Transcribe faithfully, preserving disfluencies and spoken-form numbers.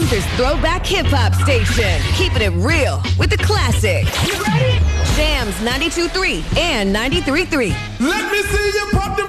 Lancaster's throwback hip-hop station. Keeping it real with the classics. You ready? Jams ninety-two point three and ninety-three point three. Let me see you pop the